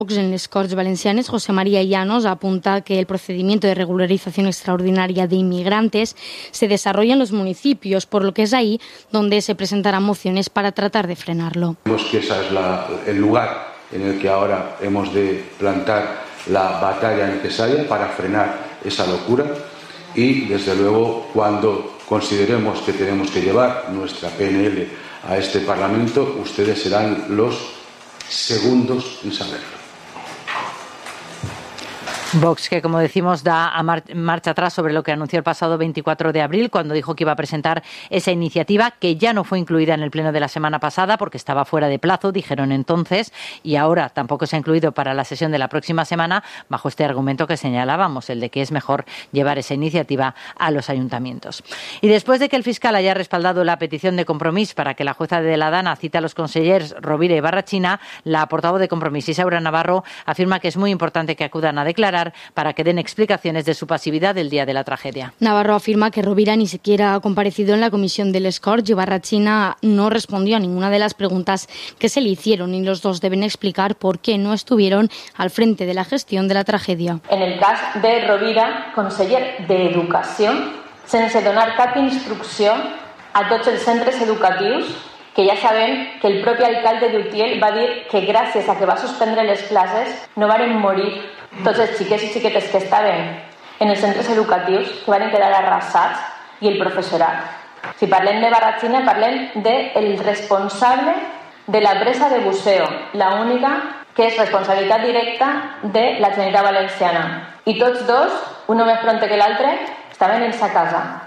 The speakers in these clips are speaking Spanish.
En les Corts Valencianes, José María Llanos apunta que el procedimiento de regularización extraordinaria de inmigrantes se desarrolla en los municipios, por lo que es ahí donde se presentarán mociones para tratar de frenarlo. Vemos que ese es el lugar en el que ahora hemos de plantar la batalla necesaria para frenar esa locura y, desde luego, cuando consideremos que tenemos que llevar nuestra PNL a este Parlamento, ustedes serán los segundos en saberlo. Vox, que como decimos da marcha atrás sobre lo que anunció el pasado 24 de abril, cuando dijo que iba a presentar esa iniciativa, que ya no fue incluida en el pleno de la semana pasada porque estaba fuera de plazo, dijeron entonces, y ahora tampoco se ha incluido para la sesión de la próxima semana, bajo este argumento que señalábamos, el de que es mejor llevar esa iniciativa a los ayuntamientos. Y después de que el fiscal haya respaldado la petición de Compromís para que la jueza de la Dana cite a los consellers Rovira y Barrachina, la portavoz de Compromís, Isaura Navarro, afirma que es muy importante que acudan a declarar para que den explicaciones de su pasividad el día de la tragedia. Navarro afirma que Rovira ni siquiera ha comparecido en la comisión del Corts y Barrachina no respondió a ninguna de las preguntas que se le hicieron y los dos deben explicar por qué no estuvieron al frente de la gestión de la tragedia. En el cas de Rovira, conseller d'Educació, sense donar cap instrucció a tots els centres educatius, que ja sabem que el propi alcalde d'Utiel va dir que gràcies a que va suspendre les classes no varen morir tots els xiquets i xiquetes que estaven en els centres educatius, que van quedar arrasats, i el professorat. Si parlem de Barrachina, parlem del responsable de la presa de buceo, la única que és responsabilitat directa de la Generalitat Valenciana. I tots dos, uno més pronte que l'altre, estaven en sa casa.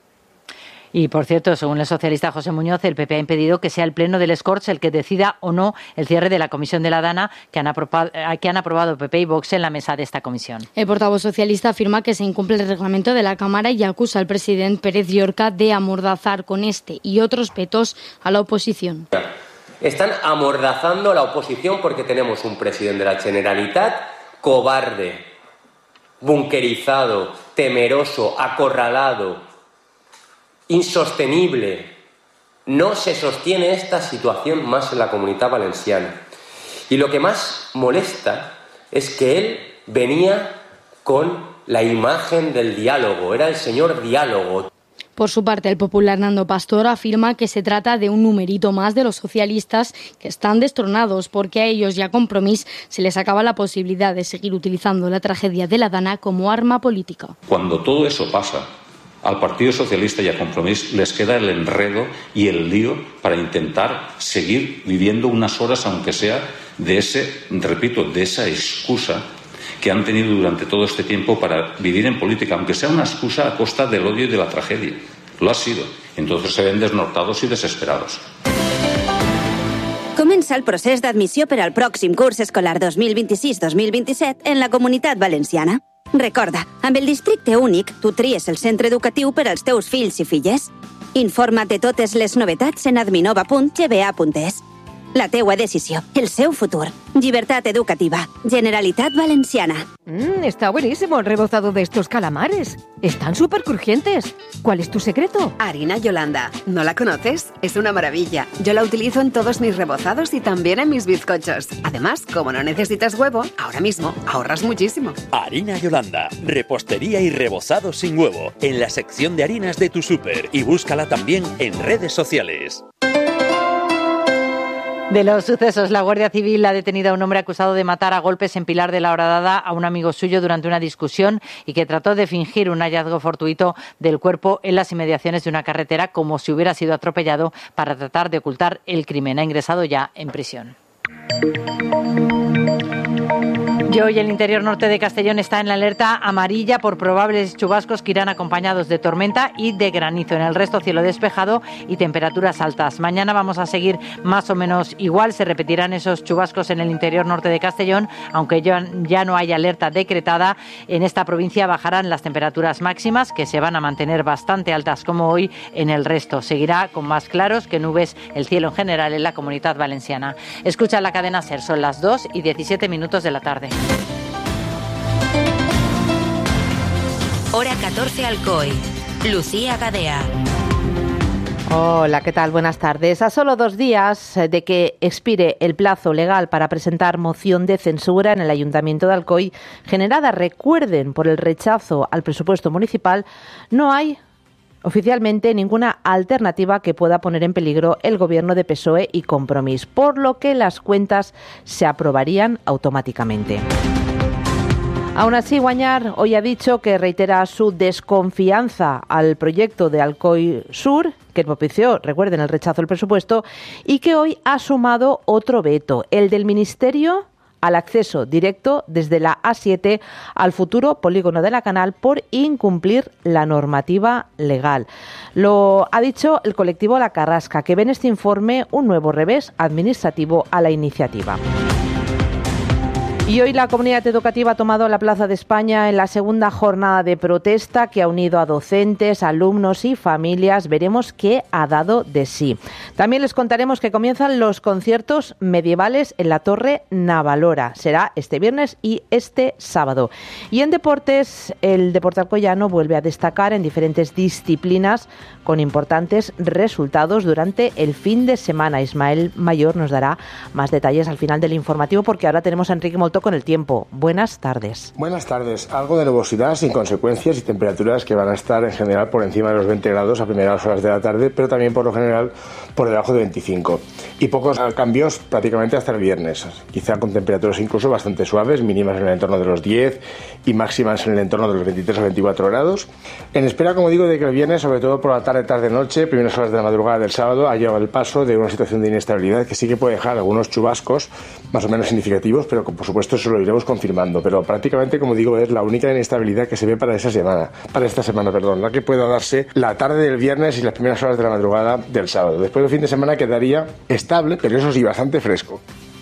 Y, por cierto, según el socialista José Muñoz, el PP ha impedido que sea el Pleno del Corts el que decida o no el cierre de la comisión de la Dana que han aprobado PP y Vox en la mesa de esta comisión. El portavoz socialista afirma que se incumple el reglamento de la Cámara y acusa al presidente Pérez Llorca de amordazar con este y otros vetos a la oposición. Están amordazando a la oposición porque tenemos un presidente de la Generalitat cobarde, bunkerizado, temeroso, acorralado, insostenible. No se sostiene esta situación más en la Comunitat Valenciana. Y lo que más molesta es que él venía con la imagen del diálogo, era el señor diálogo. Por su parte, el popular Nando Pastor afirma que se trata de un numerito más de los socialistas que están destronados porque a ellos y a Compromís se les acaba la posibilidad de seguir utilizando la tragedia de la Dana como arma política. Cuando todo eso pasa, al Partido Socialista y a Compromís les queda el enredo y el lío para intentar seguir viviendo unas horas, aunque sea de esa excusa que han tenido durante todo este tiempo para vivir en política, aunque sea una excusa a costa del odio y de la tragedia. Lo ha sido. Entonces se ven desnortados i desesperados. Comença el procés d'admissió per al pròxim curs escolar 2026-2027 en la Comunitat Valenciana. Recorda, amb el districte únic, tu tries el centre educatiu per als teus fills i filles. Informa't de totes les novetats en adminova.gba.es. La teua decisió, el seu futur. Llibertat educativa. Generalitat Valenciana. Está buenísimo el rebozado de estos calamares. Están súper crujientes. ¿Cuál es tu secreto? Harina Yolanda. ¿No la conoces? Es una maravilla. Yo la utilizo en todos mis rebozados y también en mis bizcochos. Además, como no necesitas huevo, ahora mismo ahorras muchísimo. Harina Yolanda. Repostería y rebozado sin huevo. En la sección de harinas de tu súper. Y búscala también en redes sociales. De los sucesos, la Guardia Civil ha detenido a un hombre acusado de matar a golpes en Pilar de la Horadada a un amigo suyo durante una discusión y que trató de fingir un hallazgo fortuito del cuerpo en las inmediaciones de una carretera como si hubiera sido atropellado para tratar de ocultar el crimen. Ha ingresado ya en prisión. Y hoy el interior norte de Castellón está en la alerta amarilla por probables chubascos que irán acompañados de tormenta y de granizo. En el resto, cielo despejado y temperaturas altas. Mañana vamos a seguir más o menos igual. Se repetirán esos chubascos en el interior norte de Castellón, aunque ya no hay alerta decretada. En esta provincia bajarán las temperaturas máximas, que se van a mantener bastante altas como hoy. En el resto seguirá con más claros que nubes el cielo en general en la Comunitat Valenciana. Escucha la cadena SER, son las 2:17 de la tarde. Hora 14 Alcoy. Lucía Gadea. Hola, ¿qué tal? Buenas tardes. A solo 2 días de que expire el plazo legal para presentar moción de censura en el Ayuntamiento de Alcoy, generada, recuerden, por el rechazo al presupuesto municipal, no hay oficialmente ninguna alternativa que pueda poner en peligro el gobierno de PSOE y Compromís, por lo que las cuentas se aprobarían automáticamente. Aún así, Guañar hoy ha dicho que reitera su desconfianza al proyecto de Alcoy Sur, que propició, recuerden, el rechazo al presupuesto, y que hoy ha sumado otro veto, el del Ministerio al acceso directo desde la A7 al futuro polígono de la Canal por incumplir la normativa legal. Lo ha dicho el colectivo La Carrasca, que ve en este informe un nuevo revés administrativo a la iniciativa. Y hoy la comunidad educativa ha tomado la Plaza de España en la segunda jornada de protesta que ha unido a docentes, alumnos y familias. Veremos qué ha dado de sí. También les contaremos que comienzan los conciertos medievales en la Torre Navalora. Será este viernes y este sábado. Y en deportes, el deporte alcoyano vuelve a destacar en diferentes disciplinas con importantes resultados durante el fin de semana. Ismael Mayor nos dará más detalles al final del informativo, porque ahora tenemos a Enrique Molto con el tiempo. Buenas tardes. Buenas tardes. Algo de nubosidad sin consecuencias y temperaturas que van a estar en general por encima de los 20 grados a primeras horas de la tarde, pero también por lo general por debajo de 25. Y pocos cambios prácticamente hasta el viernes. Quizá con temperaturas incluso bastante suaves, mínimas en el entorno de los 10 y máximas en el entorno de los 23 o 24 grados. En espera, como digo, de que el viernes, sobre todo por la tarde-noche, primeras horas de la madrugada del sábado, haya el paso de una situación de inestabilidad que sí que puede dejar algunos chubascos más o menos significativos, pero por supuesto eso lo iremos confirmando, pero prácticamente, como digo, es la única inestabilidad que se ve para esta semana, la que pueda darse la tarde del viernes y las primeras horas de la madrugada del sábado. Después del fin de semana quedaría estable, pero eso sí, bastante fresco.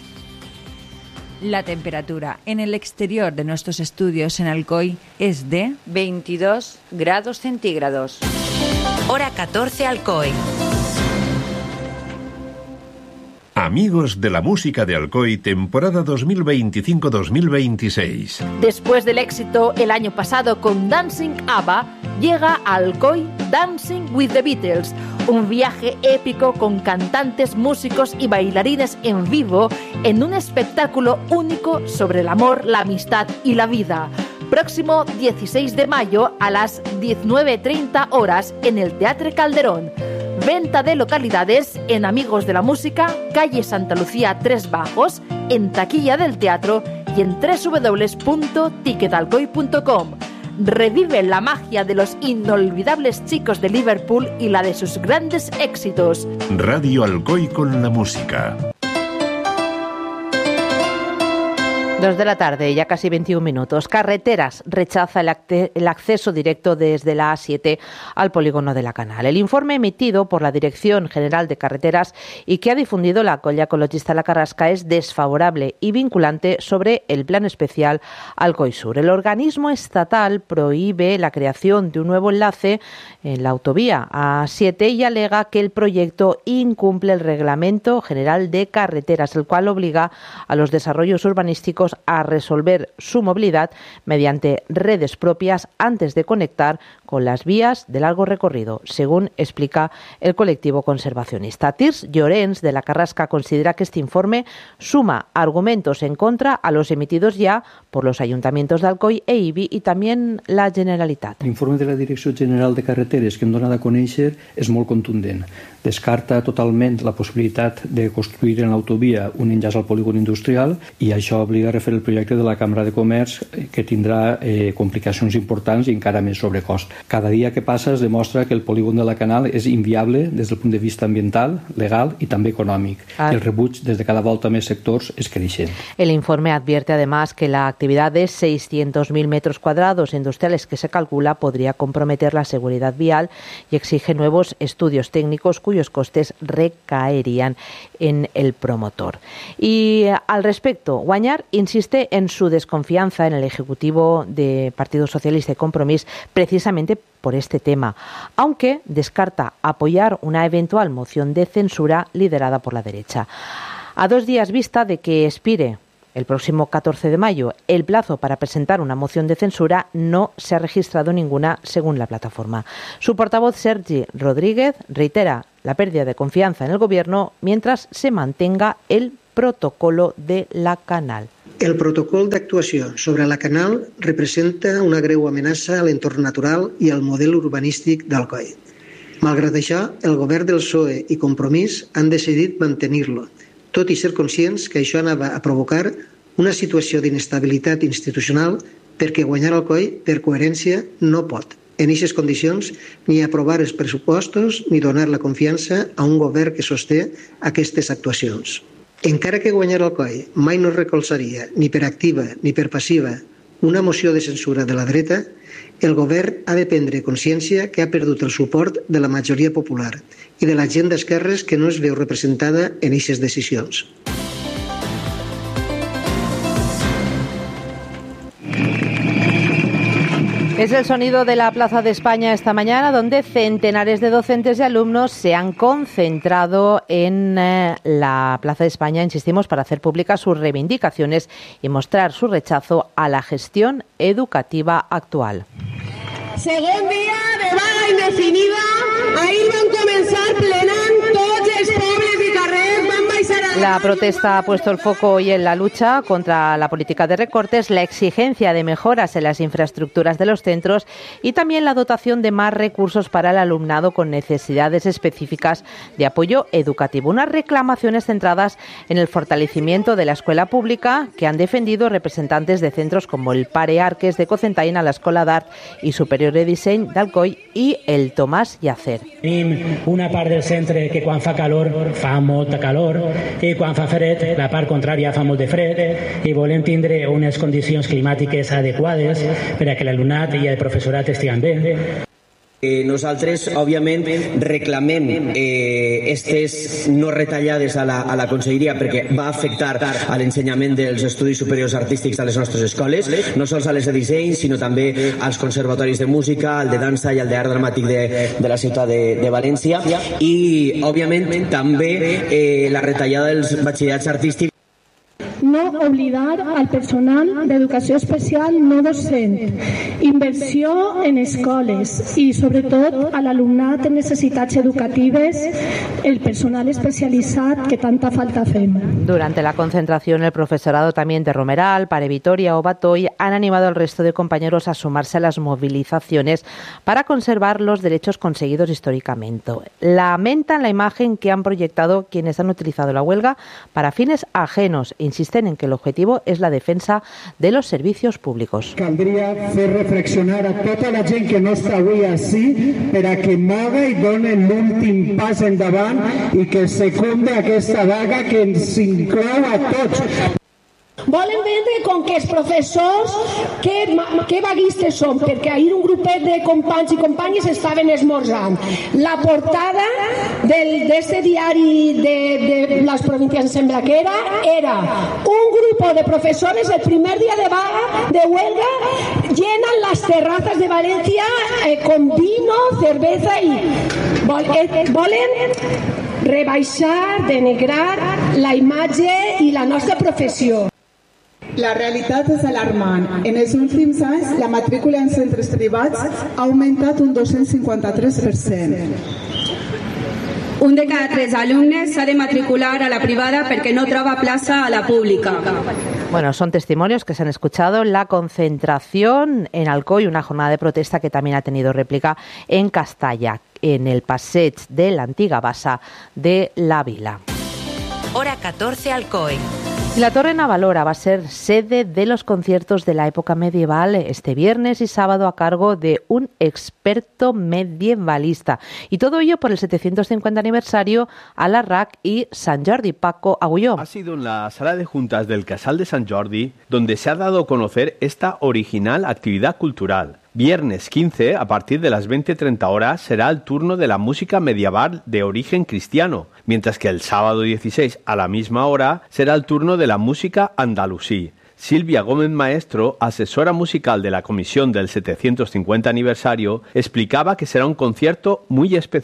La temperatura en el exterior de nuestros estudios en Alcoy es de 22 grados centígrados. Hora 14, Alcoy. Amigos de la música de Alcoy, temporada 2025-2026. Después del éxito el año pasado con Dancing ABBA, llega a Alcoy Dancing with the Beatles, un viaje épico con cantantes, músicos y bailarines en vivo en un espectáculo único sobre el amor, la amistad y la vida. Próximo 16 de mayo a las 19:30 horas en el Teatre Calderón. Venta de localidades en Amigos de la Música, calle Santa Lucía 3 Bajos, en taquilla del teatro y en www.ticketalcoy.com. Revive la magia de los inolvidables chicos de Liverpool y la de sus grandes éxitos. Radio Alcoy con la música. 2 de la tarde, ya casi 21 minutos. Carreteras rechaza el acceso directo desde la A7 al polígono de la Canal. El informe emitido por la Dirección General de Carreteras y que ha difundido la colla ecologista La Carrasca es desfavorable y vinculante sobre el plan especial Alcoy Sur. El organismo estatal prohíbe la creación de un nuevo enlace en la autovía A7 y alega que el proyecto incumple el Reglamento General de Carreteras, el cual obliga a los desarrollos urbanísticos a resolver su movilidad mediante redes propias antes de conectar con las vías de largo recorrido, según explica el colectivo conservacionista. Tirs Llorens, de La Carrasca, considera que este informe suma argumentos en contra a los emitidos ya por los ayuntamientos de Alcoy e Ibi y también la Generalitat. L'informe de la Direcció General de Carreteres que hem donat a conèixer és molt contundent. Descarta totalment la possibilitat de construir en l'autovia un enllaç al polígon industrial i això obliga a refer el projecte de la Cambra de Comerç, que tindrà complicacions importants i encara més sobrecost. Cada dia que passa es demostra que el polígon de la Canal és inviable des del punt de vista ambiental, legal i també econòmic. El rebuig des de cada volta més sectors és creixent. El informe advierte además que la actividad de 600.000 metros cuadrados industriales que se calcula podría comprometer la seguridad vial y exige nuevos estudios técnicos cuyos costes recaerían en el promotor. Y al respecto, Guañar insiste en su desconfianza en el Ejecutivo de Partido Socialista y Compromís precisamente por este tema, aunque descarta apoyar una eventual moción de censura liderada por la derecha. A 2 días vista de que expire el próximo 14 de mayo. El plazo para presentar una moción de censura no se ha registrado ninguna, según la plataforma. Su portavoz, Sergi Rodríguez, reitera la pérdida de confianza en el Gobierno mientras se mantenga el protocolo de la Canal. El protocol d'actuació sobre la Canal representa una greu amenaça a l'entorn natural i al model urbanístic d'Alcoi. Malgrat això, el govern del PSOE i Compromís han decidit mantenir-lo, tot i ser conscients que això anava a provocar una situació d'inestabilitat institucional perquè guanyar Alcoi, per coherència, no pot, en aquestes condicions, ni aprovar els pressupostos ni donar la confiança a un govern que sosté aquestes actuacions. Encara que guanyar Alcoi mai no recolzaria, ni per activa ni per passiva, una moció de censura de la dreta, el govern ha de prendre consciència que ha perdut el suport de la majoria popular i de la gent d'esquerres que no es veu representada en aquestes decisions. Es el sonido de la Plaza de España esta mañana, donde centenares de docentes y alumnos se han concentrado en la Plaza de España, insistimos, para hacer públicas sus reivindicaciones y mostrar su rechazo a la gestión educativa actual. Segon dia de vaga indefinida, ahir van començar plenant tots els pobles i carrers, van baixar a La protesta ha puesto el foco hoy en la lucha contra la política de recortes, la exigencia de mejoras en las infraestructuras de los centros y también la dotación de más recursos para el alumnado con necesidades específicas de apoyo educativo. Unas reclamaciones centradas en el fortalecimiento de la escuela pública que han defendido representantes de centros como el Pare Arques de Cocentaina, la Escola d'Art i Superior de Disseny d'Alcoi i el Tomàs Llacer. Tenim una part del centre que quan fa calor fa molta calor i quan fa fred la part contrària fa molt de fred i volem tindre unes condicions climàtiques adequades per a que l'alumnat i el professorat estiguen bé. Nosaltres, òbviament, reclamem aquestes no retallades a la conselleria perquè va afectar a l'ensenyament dels estudis superiors artístics a les nostres escoles, no sols a les de disseny, sinó també als conservatoris de música, al de dansa i al d'art dramàtic de la ciutat de València i, òbviament, també la retallada dels batxillerats artístics. No oblidar al personal d'educació especial no docent, inversió en escoles i sobretot a l'alumnat en necessitats educatives, el personal especializado que tanta falta fem. Durante la concentración, el profesorado también de Romeral, Pare Vitoria o Batoy han animado al resto de compañeros a sumarse a las movilizaciones para conservar los derechos conseguidos históricamente. Lamentan la imagen que han proyectado quienes han utilizado la huelga para fines ajenos. Insisten en que el objetivo es la defensa de los servicios públicos. Caldria fer reflexionar a tota la gent que no està avui així per a que maga i donen l'últim pas endavant i que secunde aquesta vaga que ens inclou a tots. Volen vendre com que els professors que vaguistes són, perquè ahir un grupet de companys i companyes estaven esmorzant. La portada d'este diari de les províncies, em sembla que era un grup de professores el primer dia de vaga, de huelga, llenan las terrazas de Valencia con vino, cerveza y volen rebaixar, denigrar la imatge i la nostra professió. La realitat és alarmant. En els últims anys, la matrícula en centres privats ha augmentat un 253%. Un de cada 3 alumnes s'ha de matricular a la privada perquè no troba plaça a la pública. Bueno, son testimonios que se han escuchado en la concentración en Alcoi, una jornada de protesta que también ha tenido réplica en Castalla, en el passeig de la antiga bassa de la Vila. Hora 14 Alcoi. Y la Torre Navalora va a ser sede de los conciertos de la época medieval este viernes y sábado a cargo de un experto medievalista. Y todo ello por el 750 aniversario a la RAC y Sant Jordi. Paco Agulló. Ha sido en la sala de juntas del Casal de Sant Jordi donde se ha dado a conocer esta original actividad cultural. Viernes 15, a partir de las 20:30 horas, será el turno de la música medieval de origen cristiano, mientras que el sábado 16, a la misma hora, será el turno de la música andalusí. Silvia Gómez Maestro, asesora musical de la comisión del 750 aniversario, explicaba que será un concierto muy especial.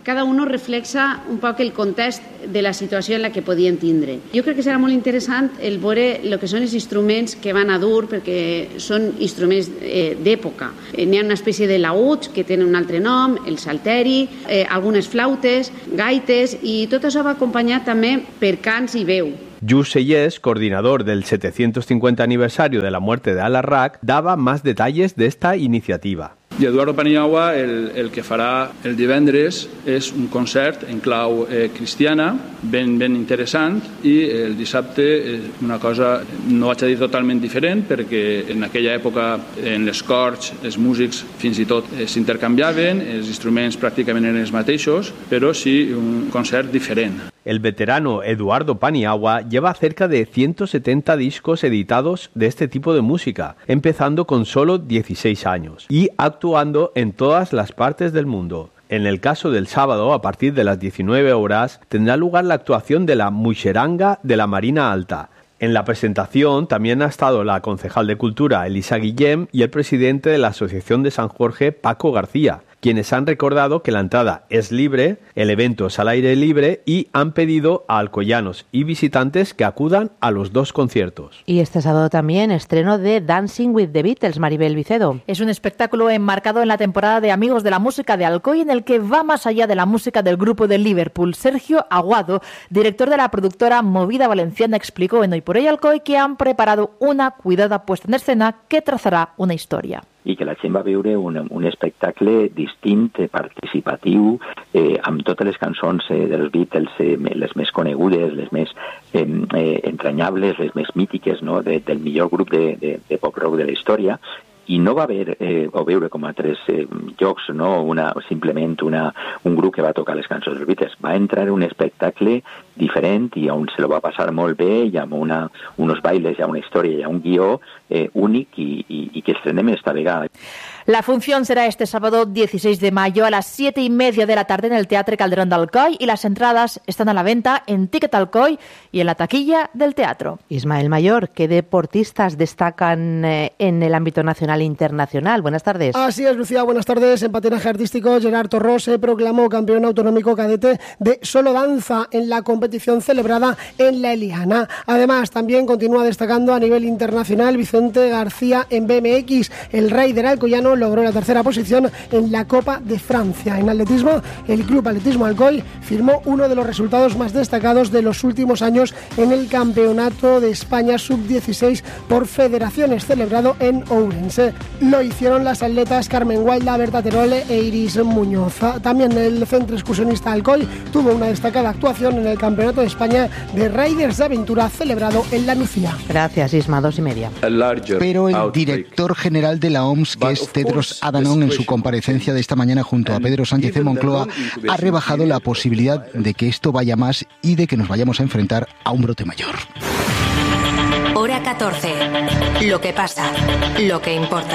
Cada uno reflexa un poc el context de la situació en la que podien tindre. Jo crec que serà molt interessant el veure el que són els instruments que van a dur, perquè són instruments d'època. N'hi ha una espècie de laüts que tenen un altre nom, el salteri, algunes flautes, gaites, i tot això va acompanyat també per cants i veu. Lluís Sellés, coordinador del 750 aniversario de la muerte de Al-Arrach, daba más detalles de esta iniciativa. I Eduardo Paniagua el que farà el divendres és un concert en clau cristiana, ben interessant, i el dissabte una cosa, no vaig a dir totalment diferent, perquè en aquella època en les corts els músics fins i tot s'intercanviaven, els instruments pràcticament eren els mateixos, però sí un concert diferent. El veterano Eduardo Paniagua lleva cerca de 170 discos editados de este tipo de música, empezando con solo 16 años y actuando en todas las partes del mundo. En el caso del sábado, a partir de las 19 horas, tendrá lugar la actuación de la Muixeranga de la Marina Alta. En la presentación también ha estado la concejal de Cultura Elisa Guillem y el presidente de la Asociación de San Jorge, Paco García, quienes han recordado que la entrada es libre, el evento es al aire libre y han pedido a alcoyanos y visitantes que acudan a los dos conciertos. Y este sábado también estreno de Dancing with the Beatles, Maribel Vicedo. Es un espectáculo enmarcado en la temporada de Amigos de la Música de Alcoy, en el que va más allá de la música del grupo de Liverpool. Sergio Aguado, director de la productora Movida Valenciana, explicó en Hoy por Hoy Alcoy que han preparado una cuidada puesta en escena que trazarà una història. I que la gent va veure un espectacle distint, participatiu, amb totes les cançons dels Beatles, les més conegudes, les més entranyables, les més mítiques, no? Del millor grup de pop-rock de la història. I no va haver o veure com a altres llocs, no? Simplement un grup que va tocar les cançons dels Beatles. Va entrar en un espectacle diferent i on se lo va passar molt bé, i amb unos bailes, hi ha una història, hi ha un guió únic i que estrenem esta vegada. La función será este sábado 16 de mayo a las 7:30 de la tarde en el Teatre Calderón de Alcoy, y las entradas están a la venta en Ticket Alcoy y en la taquilla del teatro. Ismael Mayor, ¿qué deportistas destacan en el ámbito nacional e internacional? Buenas tardes. Así es, Lucía, buenas tardes. En patinaje artístico, Gerard Torrós se proclamó campeón autonómico cadete de solo danza en la competición celebrada en La Eliana. Además, también continúa destacando a nivel internacional Vicente García en BMX. El rider alcoyano logró la tercera posición en la Copa de Francia. En atletismo, el Club Atletismo Alcoy firmó uno de los resultados más destacados de los últimos años en el Campeonato de España Sub-16 por federaciones, celebrado en Ourense. Lo hicieron las atletas Carmen Gualda, Berta Terole e Iris Muñoz. También el Centro Excursionista Alcoy tuvo una destacada actuación en el Campeonato de España de Riders de Aventura, celebrado en La Nucía. Gracias, Isma, 2:30. Pero el director general de la OMS, que es Tedros Adhanom, en su comparecencia de esta mañana junto a Pedro Sánchez en Moncloa, ha rebajado la posibilidad de que esto vaya más y de que nos vayamos a enfrentar a un brote mayor. Hora 14. Lo que pasa, lo que importa.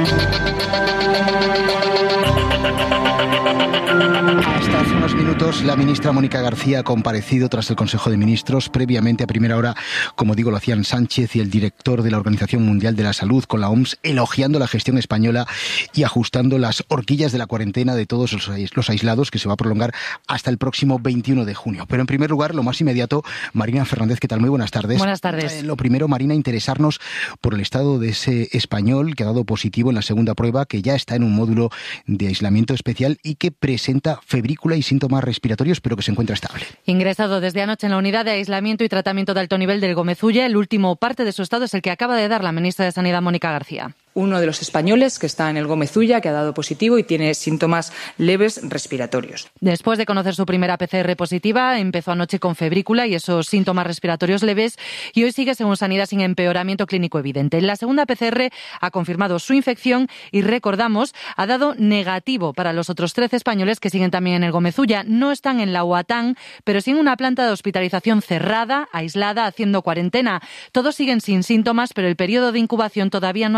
Hasta hace unos minutos, la ministra Mónica García ha comparecido tras el Consejo de Ministros. Previamente, a primera hora, como digo, lo hacían Sánchez y el director de la Organización Mundial de la Salud con la OMS, elogiando la gestión española y ajustando las horquillas de la cuarentena de todos los aislados, que se va a prolongar hasta el próximo 21 de junio. Pero en primer lugar, lo más inmediato, Marina Fernández, ¿qué tal? Muy buenas tardes. Buenas tardes. Lo primero, Marina, interesarnos por el estado de ese español que ha dado positivo en la segunda prueba, que ya está en un módulo de aislamiento especial y que presenta febrícula y síntomas respiratorios, pero que se encuentra estable. Ingresado desde anoche en la unidad de aislamiento y tratamiento de alto nivel del Gómez-Ulla, el último parte de su estado es el que acaba de dar la ministra de Sanidad, Mónica García. Uno de los españoles que está en el Gómez-Ulla, que ha dado positivo y tiene síntomas leves respiratorios. Después de conocer su primera PCR positiva, empezó anoche con febrícula y esos síntomas respiratorios leves, y hoy sigue, según Sanidad, sin empeoramiento clínico evidente. La segunda PCR ha confirmado su infección y, recordamos, ha dado negativo para los otros 13 españoles que siguen también en el Gómez-Ulla. No están en la UATAN, pero sí en una planta de hospitalización cerrada, aislada, haciendo cuarentena. Todos siguen sin síntomas, pero el periodo de incubación todavía no ha terminado.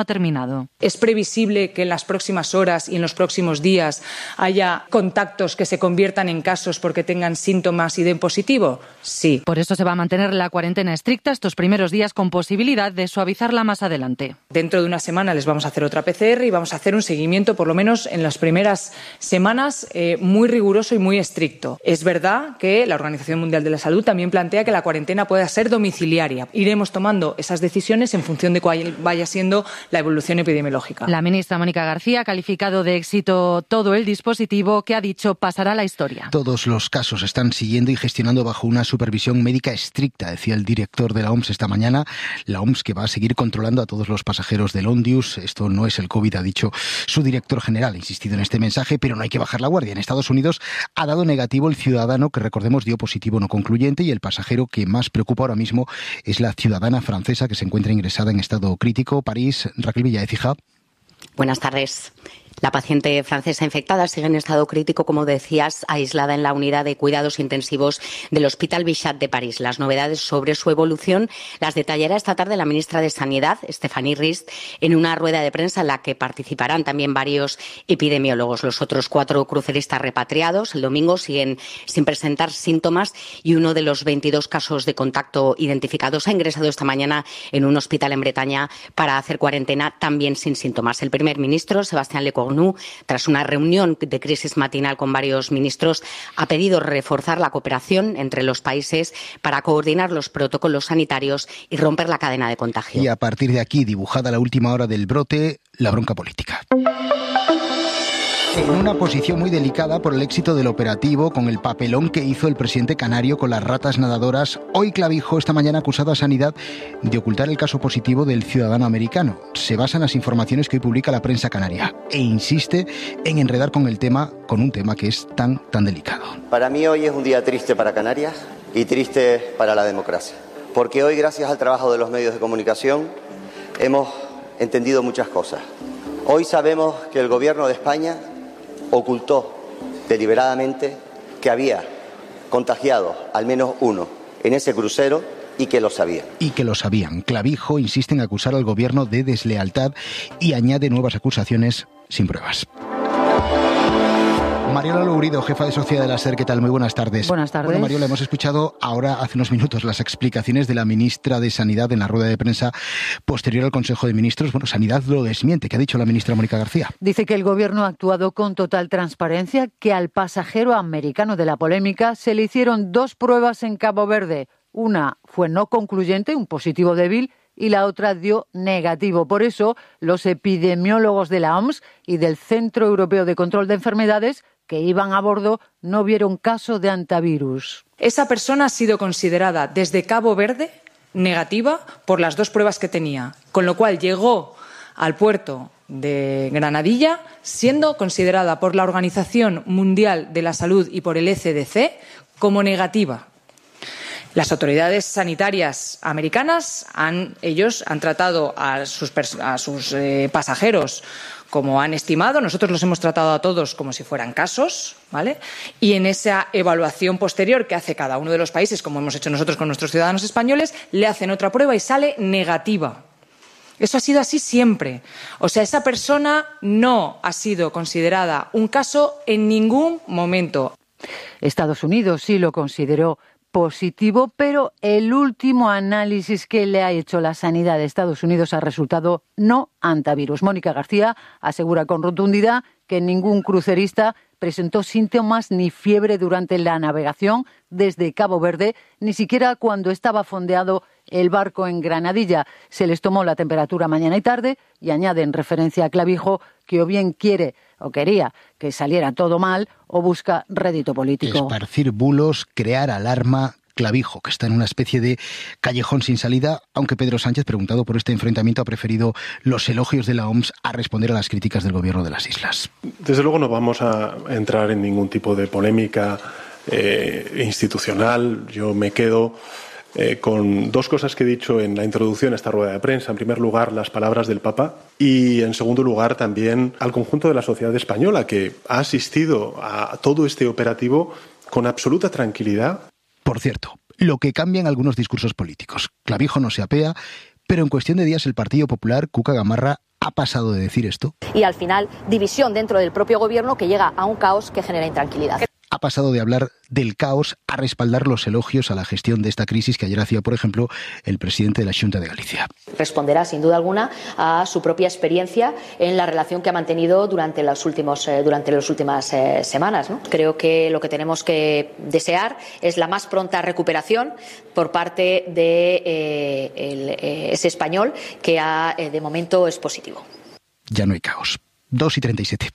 confirmado. ¿Es previsible que en las próximas horas y en los próximos días haya contactos que se conviertan en casos porque tengan síntomas y den positivo? Sí. Por eso se va a mantener la cuarentena estricta estos primeros días con posibilidad de suavizarla más adelante. Dentro de una semana les vamos a hacer otra PCR y vamos a hacer un seguimiento, por lo menos en las primeras semanas, muy riguroso y muy estricto. Es verdad que la Organización Mundial de la Salud también plantea que la cuarentena pueda ser domiciliaria. Iremos tomando esas decisiones en función de cuál vaya siendo la evolución epidemiológica. La ministra Mónica García ha calificado de éxito todo el dispositivo que ha dicho pasará a la historia. Todos los casos se están siguiendo y gestionando bajo una supervisión médica estricta, decía el director de la OMS esta mañana. La OMS que va a seguir controlando a todos los pasajeros del Ondius. Esto no es el COVID, ha dicho su director general. Ha insistido en este mensaje, pero no hay que bajar la guardia. En Estados Unidos ha dado negativo el ciudadano que, recordemos, dio positivo no concluyente, y el pasajero que más preocupa ahora mismo es la ciudadana francesa que se encuentra ingresada en estado crítico. París, Raquel Villaécija. Buenas tardes. La paciente francesa infectada sigue en estado crítico, como decías, aislada en la unidad de cuidados intensivos del Hospital Bichat de París. Las novedades sobre su evolución las detallará esta tarde la ministra de Sanidad, Stéphanie Rist, en una rueda de prensa en la que participarán también varios epidemiólogos. Los otros 4 cruceristas repatriados el domingo siguen sin presentar síntomas y uno de los 22 casos de contacto identificados ha ingresado esta mañana en un hospital en Bretaña para hacer cuarentena, también sin síntomas. El primer ministro, Sébastien Lecornu, tras una reunión de crisis matinal con varios ministros, ha pedido reforzar la cooperación entre los países para coordinar los protocolos sanitarios y romper la cadena de contagio. Y a partir de aquí, dibujada la última hora del brote, la bronca política. En una posición muy delicada por el éxito del operativo, con el papelón que hizo el presidente canario con las ratas nadadoras, hoy Clavijo, esta mañana, ha acusado a Sanidad de ocultar el caso positivo del ciudadano americano. Se basa en las informaciones que hoy publica la prensa canaria e insiste en enredar con un tema que es tan delicado. Para mí hoy es un día triste para Canarias y triste para la democracia, porque hoy, gracias al trabajo de los medios de comunicación, hemos entendido muchas cosas. Hoy sabemos que el gobierno de España ocultó deliberadamente que había contagiado al menos uno en ese crucero y que lo sabían. Clavijo insiste en acusar al gobierno de deslealtad y añade nuevas acusaciones sin pruebas. Mariola Lourido, jefa de Sociedad de la SER, ¿qué tal? Muy buenas tardes. Buenas tardes. Bueno, Mariola, hemos escuchado ahora, hace unos minutos, las explicaciones de la ministra de Sanidad en la rueda de prensa posterior al Consejo de Ministros. Bueno, Sanidad lo desmiente. ¿Qué ha dicho la ministra Mónica García? Dice que el gobierno ha actuado con total transparencia, que al pasajero americano de la polémica se le hicieron 2 pruebas en Cabo Verde. Una fue no concluyente, un positivo débil, y la otra dio negativo. Por eso, los epidemiólogos de la OMS y del Centro Europeo de Control de Enfermedades que iban a bordo no vieron caso de hantavirus. Esa persona ha sido considerada desde Cabo Verde negativa por las 2 pruebas que tenía, con lo cual llegó al puerto de Granadilla siendo considerada por la Organización Mundial de la Salud y por el ECDC como negativa. Las autoridades sanitarias americanas han tratado a sus pasajeros como han estimado. Nosotros los hemos tratado a todos como si fueran casos, ¿vale? Y en esa evaluación posterior que hace cada uno de los países, como hemos hecho nosotros con nuestros ciudadanos españoles, le hacen otra prueba y sale negativa. Eso ha sido así siempre. O sea, esa persona no ha sido considerada un caso en ningún momento. Estados Unidos sí lo consideró positivo, pero el último análisis que le ha hecho la sanidad de Estados Unidos ha resultado no hantavirus. Mónica García asegura con rotundidad que ningún crucerista presentó síntomas ni fiebre durante la navegación desde Cabo Verde, ni siquiera cuando estaba fondeado el barco en Granadilla. Se les tomó la temperatura mañana y tarde y añade en referencia a Clavijo que o bien quiere o quería que saliera todo mal o busca rédito político. Esparcir bulos, crear alarma. Clavijo, que está en una especie de callejón sin salida, aunque Pedro Sánchez, preguntado por este enfrentamiento, ha preferido los elogios de la OMS a responder a las críticas del gobierno de las islas. Desde luego no vamos a entrar en ningún tipo de polémica institucional. Yo me quedo con 2 cosas que he dicho en la introducción a esta rueda de prensa. En primer lugar, las palabras del Papa y, en segundo lugar, también al conjunto de la sociedad española, que ha asistido a todo este operativo con absoluta tranquilidad. Por cierto, lo que cambian algunos discursos políticos. Clavijo no se apea, pero en cuestión de días el Partido Popular, Cuca Gamarra, ha pasado de decir esto. Y al final, división dentro del propio gobierno que llega a un caos que genera intranquilidad. Ha pasado de hablar del caos a respaldar los elogios a la gestión de esta crisis que ayer hacía, por ejemplo, el presidente de la Xunta de Galicia. Responderá, sin duda alguna, a su propia experiencia en la relación que ha mantenido durante las últimas semanas, ¿no? Creo que lo que tenemos que desear es la más pronta recuperación por parte de ese español que de momento es positivo. Ya no hay caos. 2:37.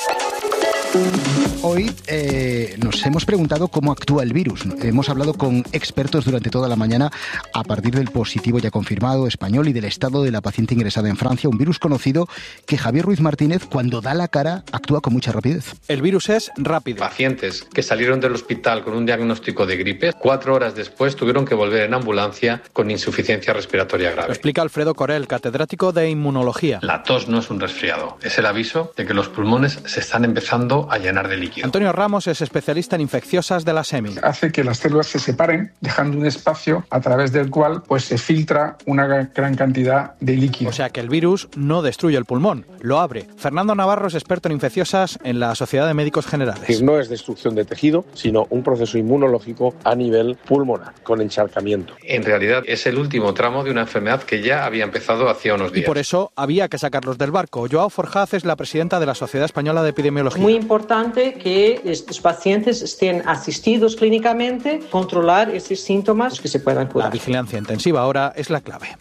Hoy nos hemos preguntado cómo actúa el virus. Hemos hablado con expertos durante toda la mañana a partir del positivo ya confirmado español y del estado de la paciente ingresada en Francia, un virus conocido que Javier Ruiz Martínez, cuando da la cara, actúa con mucha rapidez. El virus es rápido. Pacientes que salieron del hospital con un diagnóstico de gripe, 4 horas después tuvieron que volver en ambulancia con insuficiencia respiratoria grave. Lo explica Alfredo Corel, catedrático de inmunología. La tos no es un resfriado, es el aviso de que los pulmones se están empezando a llenar de líquido. Antonio Ramos es especialista en infecciosas de la SEMI. Hace que las células se separen, dejando un espacio a través del cual se filtra una gran cantidad de líquido. O sea que el virus no destruye el pulmón, lo abre. Fernando Navarro es experto en infecciosas en la Sociedad de Médicos Generales. No es destrucción de tejido, sino un proceso inmunológico a nivel pulmonar, con encharcamiento. En realidad es el último tramo de una enfermedad que ya había empezado hacía unos días. Y por eso había que sacarlos del barco. Joao Forjaz es la presidenta de la Sociedad Española de Epidemiología. Muy importante que estos pacientes estén asistidos clínicamente, controlar esos síntomas que se puedan curar. La vigilancia intensiva ahora es la clave.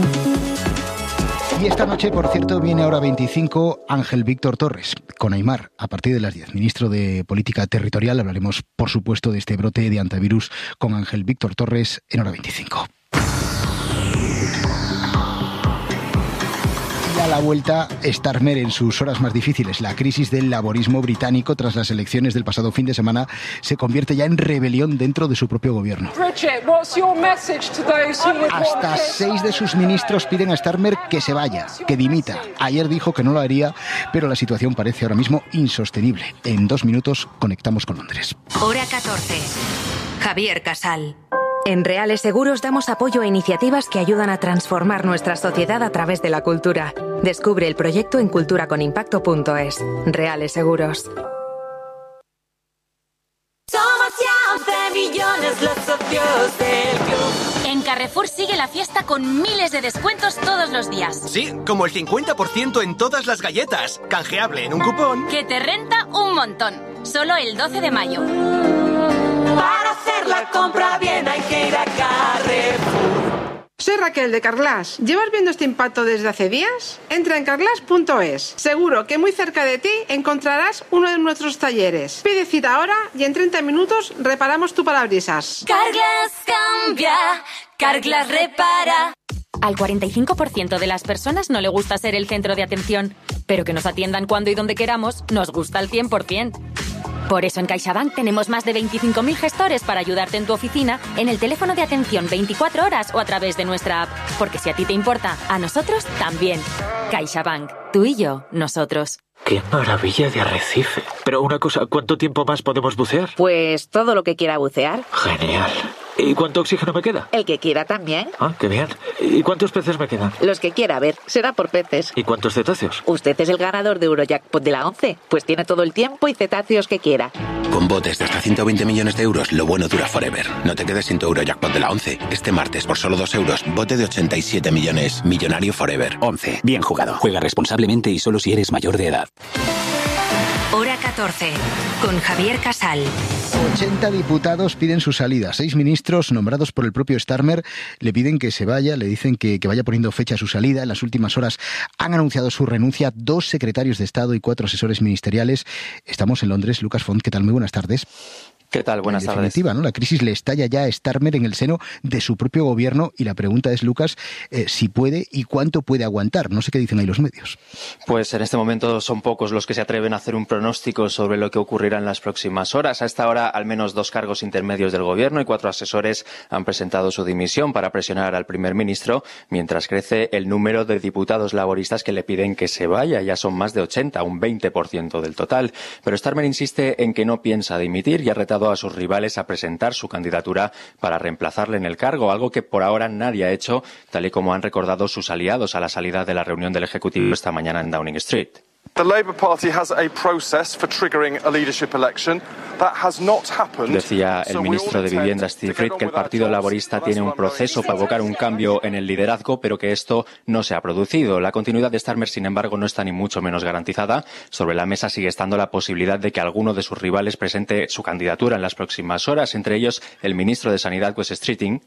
Y esta noche, por cierto, viene a Hora 25 Ángel Víctor Torres, con Aimar, a partir de las 10. Ministro de Política Territorial. Hablaremos, por supuesto, de este brote de antivirus con Ángel Víctor Torres en Hora 25. A la vuelta, Starmer en sus horas más difíciles. La crisis del laborismo británico tras las elecciones del pasado fin de semana se convierte ya en rebelión dentro de su propio gobierno. Hasta 6 de sus ministros piden a Starmer que se vaya, que dimita. Ayer dijo que no lo haría, pero la situación parece ahora mismo insostenible. En 2 minutos conectamos con Londres. Hora 14. Javier Casal. En Reales Seguros damos apoyo a iniciativas que ayudan a transformar nuestra sociedad a través de la cultura. Descubre el proyecto en culturaconimpacto.es. Reales Seguros. Somos ya 11 millones los socios del club. En Carrefour sigue la fiesta con miles de descuentos todos los días. Sí, como el 50% en todas las galletas. Canjeable en un cupón. Que te renta un montón. Solo el 12 de mayo. Para hacer la compra bien hay que ir a Carrefour. Soy Raquel de Carglass. ¿Llevas viendo este impacto desde hace días? Entra en carglass.es. Seguro que muy cerca de ti encontrarás uno de nuestros talleres. Pide cita ahora y en 30 minutos reparamos tu parabrisas. Carglass cambia, Carglass repara. Al 45% de las personas no le gusta ser el centro de atención, pero que nos atiendan cuando y donde queramos nos gusta al 100%. Por eso en CaixaBank tenemos más de 25.000 gestores para ayudarte en tu oficina, en el teléfono de atención 24 horas o a través de nuestra app. Porque si a ti te importa, a nosotros también. CaixaBank. Tú y yo, nosotros. ¡Qué maravilla de arrecife! Pero una cosa, ¿cuánto tiempo más podemos bucear? Pues todo lo que quiera bucear. Genial. ¿Y cuánto oxígeno me queda? El que quiera también. Ah, qué bien. ¿Y cuántos peces me quedan? Los que quiera, a ver, será por peces. ¿Y cuántos cetáceos? Usted es el ganador de Eurojackpot de la 11, pues tiene todo el tiempo y cetáceos que quiera. Con botes de hasta 120 millones de euros, lo bueno dura forever. No te quedes sin tu Eurojackpot de la 11. Este martes, por solo 2 euros, bote de 87 millones. Millonario forever. 11. Bien jugado. Juega responsablemente y solo si eres mayor de edad. Hora 14. Con Javier Casal. 80 diputados piden su salida. 6 ministros nombrados por el propio Starmer le piden que se vaya, le dicen que vaya poniendo fecha a su salida. En las últimas horas han anunciado su renuncia 2 secretarios de Estado y 4 asesores ministeriales. Estamos en Londres. Lucas Font, ¿qué tal? Muy buenas tardes. ¿Qué tal? Buenas tardes. En definitiva, ¿no? La crisis le estalla ya a Starmer en el seno de su propio gobierno y la pregunta es, Lucas, si puede y cuánto puede aguantar. No sé qué dicen ahí los medios. Pues en este momento son pocos los que se atreven a hacer un pronóstico sobre lo que ocurrirá en las próximas horas. A esta hora, al menos 2 cargos intermedios del gobierno y 4 asesores han presentado su dimisión para presionar al primer ministro, mientras crece el número de diputados laboristas que le piden que se vaya. Ya son más de 80, un 20% del total. Pero Starmer insiste en que no piensa dimitir y ha retado instado a sus rivales a presentar su candidatura para reemplazarle en el cargo, algo que por ahora nadie ha hecho, tal y como han recordado sus aliados a la salida de la reunión del Ejecutivo esta mañana en Downing Street. Decía el ministro de Vivienda Steve Reed que el Partido Laborista tiene un proceso para provocar un cambio en el liderazgo, pero que esto no se ha producido. La continuidad de Starmer, sin embargo, no está ni mucho menos garantizada. Sobre la mesa sigue estando la posibilidad de que alguno de sus rivales presente su candidatura en las próximas horas, entre ellos el ministro de Sanidad, Wes Streeting.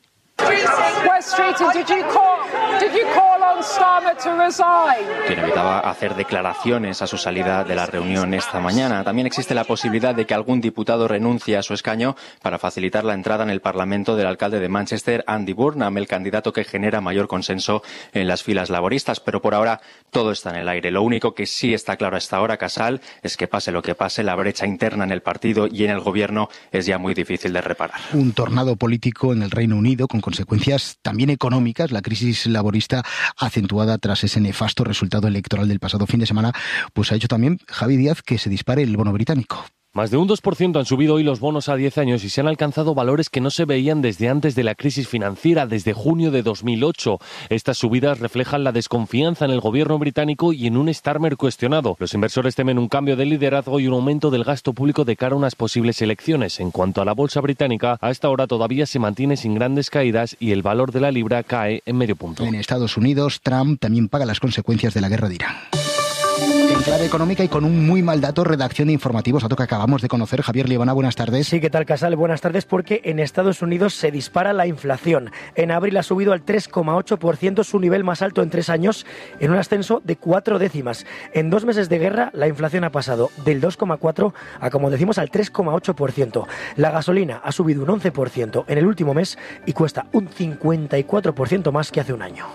Quien evitaba hacer declaraciones a su salida de la reunión esta mañana. También existe la posibilidad de que algún diputado renuncie a su escaño para facilitar la entrada en el Parlamento del alcalde de Manchester, Andy Burnham, el candidato que genera mayor consenso en las filas laboristas. Pero por ahora todo está en el aire. Lo único que sí está claro hasta ahora, Casal, es que pase lo que pase, la brecha interna en el partido y en el gobierno es ya muy difícil de reparar. Un tornado político en el Reino Unido con consecuencias también económicas. La crisis laborista acentuada tras ese nefasto resultado electoral del pasado fin de semana, pues ha hecho también, Javi Díaz, que se dispare el bono británico. Más de un 2% han subido hoy los bonos a 10 años y se han alcanzado valores que no se veían desde antes de la crisis financiera, desde junio de 2008. Estas subidas reflejan la desconfianza en el gobierno británico y en un Starmer cuestionado. Los inversores temen un cambio de liderazgo y un aumento del gasto público de cara a unas posibles elecciones. En cuanto a la bolsa británica, a esta hora todavía se mantiene sin grandes caídas y el valor de la libra cae en medio punto. En Estados Unidos, Trump también paga las consecuencias de la guerra de Irán. En clave económica y con un muy mal dato, redacción de informativos, dato que acabamos de conocer. Javier Liebana, buenas tardes. Sí, ¿qué tal, Casal? Buenas tardes, porque en Estados Unidos se dispara la inflación. En abril ha subido al 3,8%, su nivel más alto en 3 años, en un ascenso de 4 décimas. En 2 meses de guerra, la inflación ha pasado del 2,4% a, como decimos, al 3,8%. La gasolina ha subido un 11% en el último mes y cuesta un 54% más que hace un año.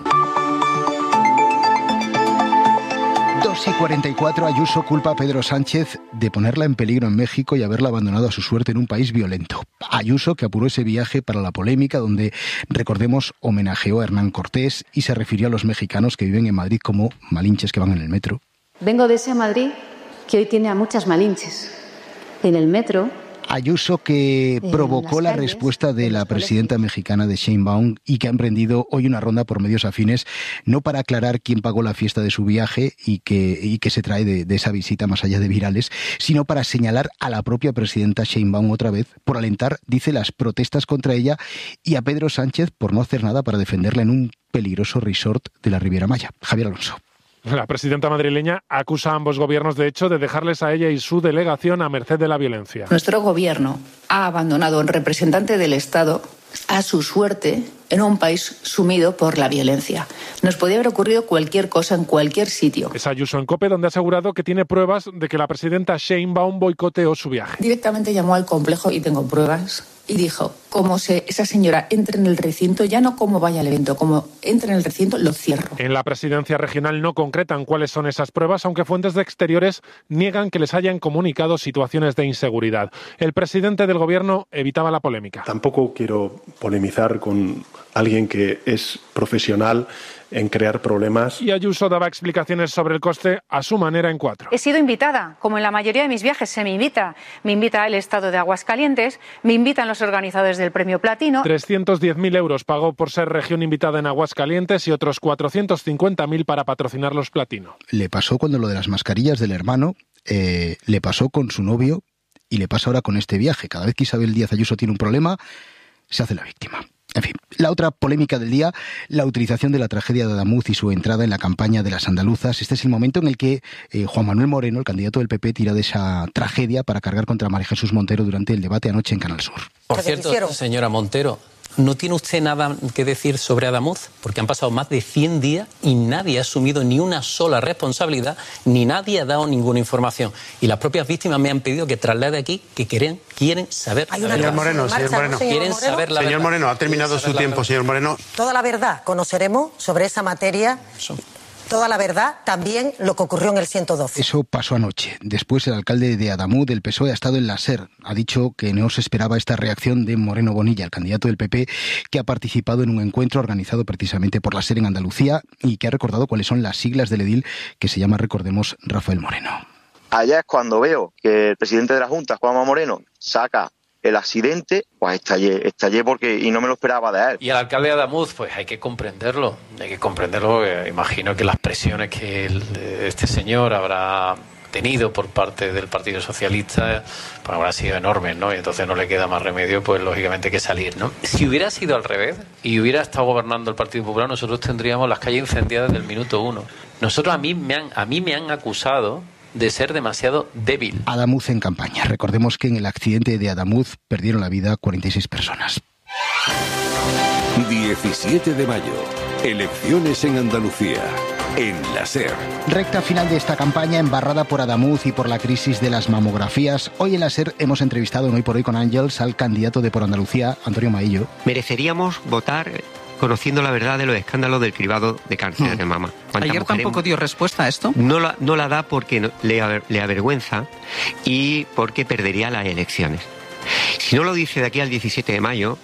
2:44, Ayuso culpa a Pedro Sánchez de ponerla en peligro en México y haberla abandonado a su suerte en un país violento. Ayuso, que apuró ese viaje para la polémica, donde, recordemos, homenajeó a Hernán Cortés y se refirió a los mexicanos que viven en Madrid como malinches que van en el metro. Vengo de ese Madrid que hoy tiene a muchas malinches. En el metro. Ayuso, que provocó la respuesta de la presidenta mexicana de Sheinbaum y que ha emprendido hoy una ronda por medios afines, no para aclarar quién pagó la fiesta de su viaje y que se trae de esa visita más allá de virales, sino para señalar a la propia presidenta Sheinbaum otra vez por alentar, dice, las protestas contra ella, y a Pedro Sánchez por no hacer nada para defenderla en un peligroso resort de la Riviera Maya. Javier Alonso. La presidenta madrileña acusa a ambos gobiernos, de hecho, de dejarles a ella y su delegación a merced de la violencia. Nuestro gobierno ha abandonado a un representante del Estado a su suerte en un país sumido por la violencia. Nos podía haber ocurrido cualquier cosa en cualquier sitio. Es Ayuso en COPE, donde ha asegurado que tiene pruebas de que la presidenta Sheinbaum boicoteó su viaje. Directamente llamó al complejo, y tengo pruebas, y dijo, como esa señora entre en el recinto, ya no como vaya al evento, como entre en el recinto, lo cierro. En la presidencia regional no concretan cuáles son esas pruebas, aunque fuentes de exteriores niegan que les hayan comunicado situaciones de inseguridad. El presidente del gobierno evitaba la polémica. Tampoco quiero polemizar con alguien que es profesional en crear problemas. Y Ayuso daba explicaciones sobre el coste a su manera en 4. He sido invitada, como en la mayoría de mis viajes se me invita. Me invita el Estado de Aguascalientes, me invitan los organizadores del Premio Platino. 310.000 euros pagó por ser región invitada en Aguascalientes y otros 450.000 para patrocinar los Platino. Le pasó cuando lo de las mascarillas del hermano, le pasó con su novio y le pasa ahora con este viaje. Cada vez que Isabel Díaz Ayuso tiene un problema, se hace la víctima. En fin, la otra polémica del día, la utilización de la tragedia de Adamuz y su entrada en la campaña de las andaluzas. Este es el momento en el que Juan Manuel Moreno, el candidato del PP, tira de esa tragedia para cargar contra María Jesús Montero durante el debate anoche en Canal Sur. Por cierto, señora Montero, ¿no tiene usted nada que decir sobre Adamuz? Porque han pasado más de 100 días y nadie ha asumido ni una sola responsabilidad, ni nadie ha dado ninguna información. Y las propias víctimas me han pedido que traslade aquí que quieren saber la verdad. Señor Moreno, quieren saber la verdad. Señor Moreno, ha terminado su tiempo, señor Moreno. Toda la verdad conoceremos sobre esa materia. Toda la verdad, también lo que ocurrió en el 112. Eso pasó anoche. Después el alcalde de Adamuz del PSOE ha estado en la SER. Ha dicho que no se esperaba esta reacción de Moreno Bonilla, el candidato del PP, que ha participado en un encuentro organizado precisamente por la SER en Andalucía y que ha recordado cuáles son las siglas del edil, que se llama, recordemos, Rafael Moreno. Allá es cuando veo que el presidente de la Junta, Juanma Moreno, saca el accidente, pues estallé porque y no me lo esperaba de él. Y al alcalde de Adamuz, pues hay que comprenderlo, porque imagino que las presiones que este señor habrá tenido por parte del Partido Socialista pues habrá sido enormes, ¿no? Y entonces no le queda más remedio, pues lógicamente, que salir, ¿no? Si hubiera sido al revés y hubiera estado gobernando el Partido Popular, nosotros tendríamos las calles incendiadas desde el minuto 1. A mí me han acusado de ser demasiado débil. Adamuz en campaña. Recordemos que en el accidente de Adamuz perdieron la vida 46 personas. 17 de mayo. Elecciones en Andalucía. En la SER. Recta final de esta campaña embarrada por Adamuz y por la crisis de las mamografías. Hoy en la SER hemos entrevistado en Hoy por Hoy con Ángels al candidato de Por Andalucía, Antonio Maillo. Mereceríamos votar conociendo la verdad de los escándalos del cribado de cáncer de mama. ¿Ayer tampoco dio respuesta a esto? No la da porque le avergüenza y porque perdería las elecciones. Si no lo dice de aquí al 17 de mayo...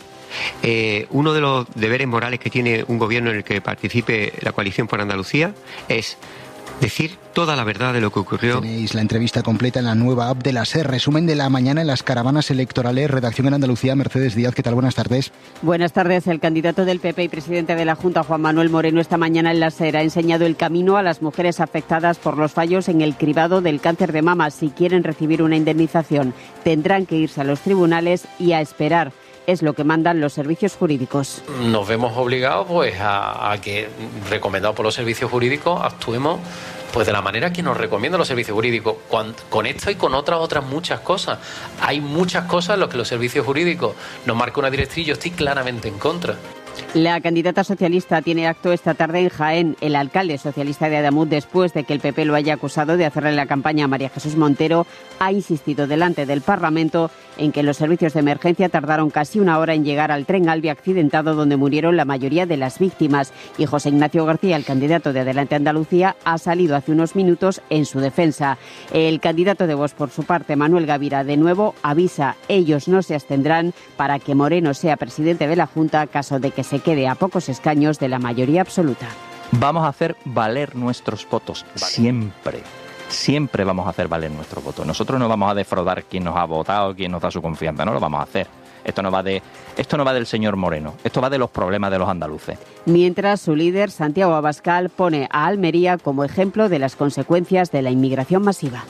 uno de los deberes morales que tiene un gobierno en el que participe la coalición por Andalucía es decir toda la verdad de lo que ocurrió. Tenéis la entrevista completa en la nueva app de la SER. Resumen de la mañana en las caravanas electorales. Redacción en Andalucía, Mercedes Díaz. ¿Qué tal? Buenas tardes. Buenas tardes. El candidato del PP y presidente de la Junta, Juan Manuel Moreno, esta mañana en la SER ha enseñado el camino a las mujeres afectadas por los fallos en el cribado del cáncer de mama. Si quieren recibir una indemnización, tendrán que irse a los tribunales y a esperar. Es lo que mandan los servicios jurídicos. Nos vemos obligados pues a que, recomendados por los servicios jurídicos, actuemos pues de la manera que nos recomiendan los servicios jurídicos. Con esto y con otras muchas cosas. Hay muchas cosas en las que los servicios jurídicos nos marcan una directriz y yo estoy claramente en contra. La candidata socialista tiene acto esta tarde en Jaén. El alcalde socialista de Adamuz, después de que el PP lo haya acusado de hacerle la campaña a María Jesús Montero, ha insistido delante del Parlamento en que los servicios de emergencia tardaron casi una hora en llegar al tren Albi accidentado donde murieron la mayoría de las víctimas. Y José Ignacio García, el candidato de Adelante Andalucía, ha salido hace unos minutos en su defensa. El candidato de Vox, por su parte, Manuel Gavira, de nuevo avisa: ellos no se abstendrán para que Moreno sea presidente de la Junta, caso de que se quede a pocos escaños de la mayoría absoluta. Vamos a hacer valer nuestros votos, siempre. Siempre vamos a hacer valer nuestros votos. Nosotros no vamos a defraudar quién nos ha votado, quién nos da su confianza, no lo vamos a hacer. Esto no va del señor Moreno, esto va de los problemas de los andaluces. Mientras su líder, Santiago Abascal, pone a Almería como ejemplo de las consecuencias de la inmigración masiva.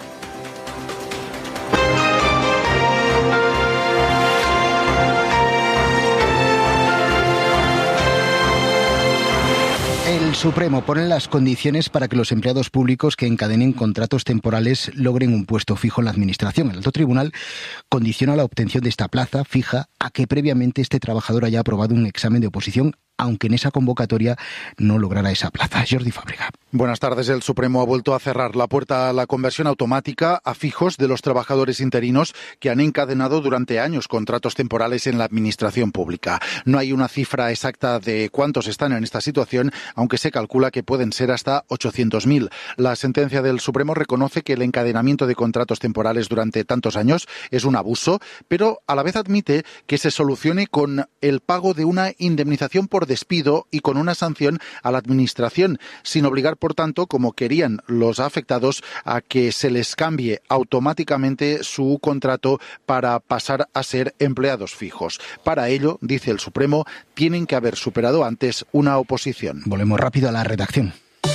El Supremo pone las condiciones para que los empleados públicos que encadenen contratos temporales logren un puesto fijo en la Administración. El alto tribunal condiciona la obtención de esta plaza fija a que previamente este trabajador haya aprobado un examen de oposición, aunque en esa convocatoria no lograra esa plaza. Jordi Fábrega. Buenas tardes. El Supremo ha vuelto a cerrar la puerta a la conversión automática a fijos de los trabajadores interinos que han encadenado durante años contratos temporales en la Administración pública. No hay una cifra exacta de cuántos están en esta situación, aunque se calcula que pueden ser hasta 800.000. La sentencia del Supremo reconoce que el encadenamiento de contratos temporales durante tantos años es un abuso, pero a la vez admite que se solucione con el pago de una indemnización por despido y con una sanción a la Administración, sin obligar, por tanto, como querían los afectados, a que se les cambie automáticamente su contrato para pasar a ser empleados fijos. Para ello, dice el Supremo, tienen que haber superado antes una oposición. Volvemos rápido a la redacción.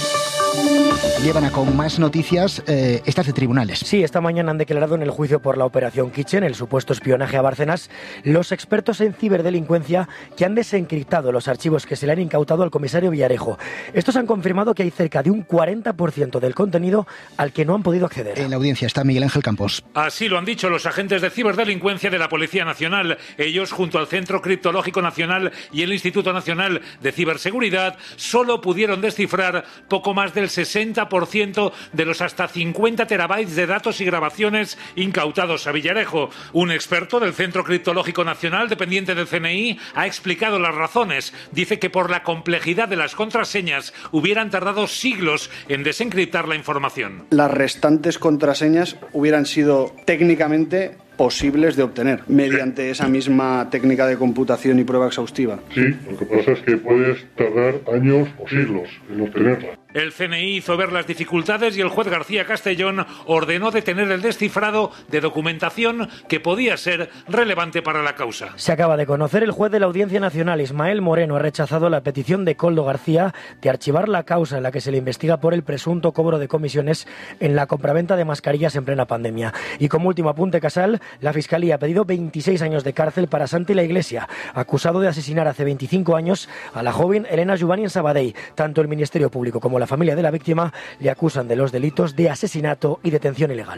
Llevan con más noticias, estas de tribunales. Sí, esta mañana han declarado en el juicio por la Operación Kitchen, el supuesto espionaje a Bárcenas, los expertos en ciberdelincuencia que han desencriptado los archivos que se le han incautado al comisario Villarejo. Estos han confirmado que hay cerca de un 40% del contenido al que no han podido acceder. En la audiencia está Miguel Ángel Campos. Así lo han dicho los agentes de ciberdelincuencia de la Policía Nacional. Ellos, junto al Centro Criptológico Nacional y el Instituto Nacional de Ciberseguridad, solo pudieron descifrar poco más del 60% de los hasta 50 terabytes de datos y grabaciones incautados a Villarejo. Un experto del Centro Criptológico Nacional, dependiente del CNI, ha explicado las razones. Dice que por la complejidad de las contraseñas hubieran tardado siglos en desencriptar la información. Las restantes contraseñas hubieran sido técnicamente posibles de obtener mediante esa misma técnica de computación y prueba exhaustiva. Sí, lo que pasa es que puedes tardar años o siglos en obtenerla. El CNI hizo ver las dificultades y el juez García Castellón ordenó detener el descifrado de documentación que podía ser relevante para la causa. Se acaba de conocer, el juez de la Audiencia Nacional, Ismael Moreno, ha rechazado la petición de Koldo García de archivar la causa en la que se le investiga por el presunto cobro de comisiones en la compraventa de mascarillas en plena pandemia. Y como último apunte, Casal, la Fiscalía ha pedido 26 años de cárcel para Santi La Iglesia, acusado de asesinar hace 25 años a la joven Elena Juvani en Sabadell. Tanto el Ministerio Público como la familia de la víctima le acusan de los delitos de asesinato y detención ilegal.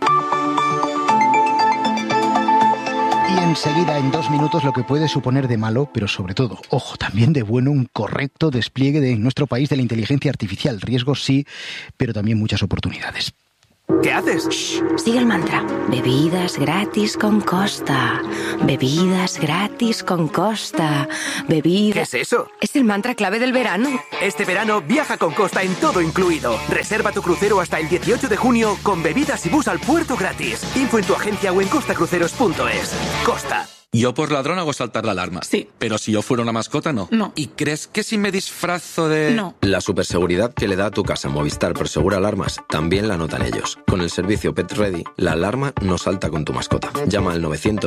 Y enseguida, en 2 minutos, lo que puede suponer de malo, pero sobre todo, ojo, también de bueno, un correcto despliegue en nuestro país de la inteligencia artificial. Riesgos sí, pero también muchas oportunidades. ¿Qué haces? Shh, sigue el mantra. Bebidas gratis con Costa. Bebidas gratis con Costa. ¿Qué es eso? Es el mantra clave del verano. Este verano viaja con Costa en todo incluido. Reserva tu crucero hasta el 18 de junio con bebidas y bus al puerto gratis. Info en tu agencia o en costacruceros.es. Costa. Yo por ladrón hago saltar la alarma. Sí. Pero si yo fuera una mascota, no. No. ¿Y crees que si me disfrazo de...? No. La superseguridad que le da a tu casa Movistar Prosegura Alarmas también la notan ellos. Con el servicio Pet Ready, la alarma no salta con tu mascota. Llama al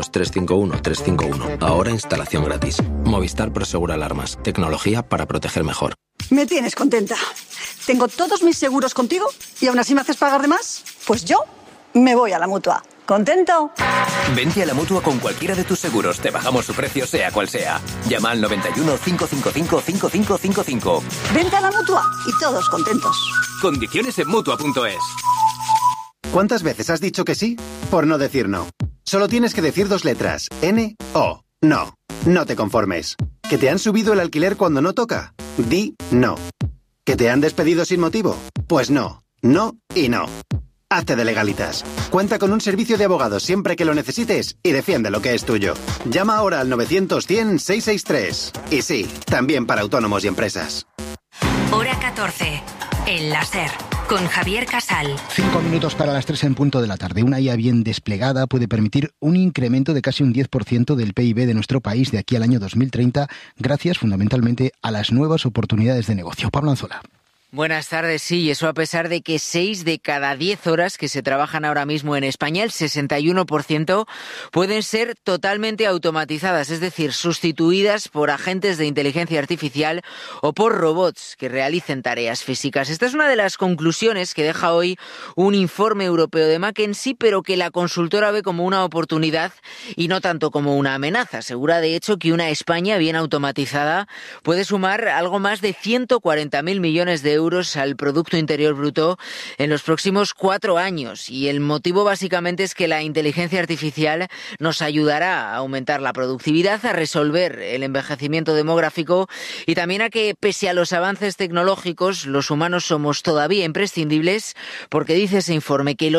900-351-351. Ahora instalación gratis. Movistar Prosegura Alarmas. Tecnología para proteger mejor. Me tienes contenta. Tengo todos mis seguros contigo y aún así me haces pagar de más. Pues yo me voy a la Mutua. ¿Contento? Vente a la Mutua con cualquiera de tus seguros. Te bajamos su precio, sea cual sea. Llama al 91 555 5555. Vente a la Mutua y todos contentos. Condiciones en Mutua.es. ¿Cuántas veces has dicho que sí por no decir no? Solo tienes que decir 2 letras. N-O. No. No te conformes. ¿Que te han subido el alquiler cuando no toca? Di no. ¿Que te han despedido sin motivo? Pues no. No y no. Hazte de Legalitas. Cuenta con un servicio de abogados siempre que lo necesites y defiende lo que es tuyo. Llama ahora al 900-100-663. Y sí, también para autónomos y empresas. Hora 14. El láser. Con Javier Casal. 5 minutos para las 3 en punto de la tarde. Una IA bien desplegada puede permitir un incremento de casi un 10% del PIB de nuestro país de aquí al año 2030, gracias fundamentalmente a las nuevas oportunidades de negocio. Pablo Anzola. Buenas tardes, sí, y eso a pesar de que 6 de cada 10 horas que se trabajan ahora mismo en España, el 61%, pueden ser totalmente automatizadas, es decir, sustituidas por agentes de inteligencia artificial o por robots que realicen tareas físicas. Esta es una de las conclusiones que deja hoy un informe europeo de McKinsey, pero que la consultora ve como una oportunidad y no tanto como una amenaza. Asegura, de hecho, que una España bien automatizada puede sumar algo más de 140.000 millones de euros al Producto Interior Bruto en los próximos 4 años. Y el motivo básicamente es que la inteligencia artificial nos ayudará a aumentar la productividad, a resolver el envejecimiento demográfico y también a que, pese a los avances tecnológicos, los humanos somos todavía imprescindibles, porque dice ese informe que el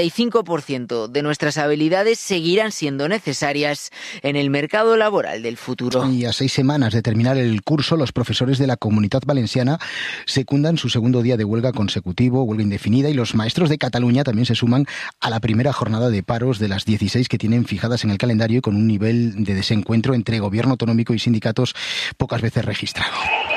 85% de nuestras habilidades seguirán siendo necesarias en el mercado laboral del futuro. Y a 6 semanas de terminar el curso, los profesores de la Comunitat Valenciana secundan su segundo día de huelga consecutivo, huelga indefinida, y los maestros de Cataluña también se suman a la primera jornada de paros de las 16 que tienen fijadas en el calendario, y con un nivel de desencuentro entre gobierno autonómico y sindicatos pocas veces registrado.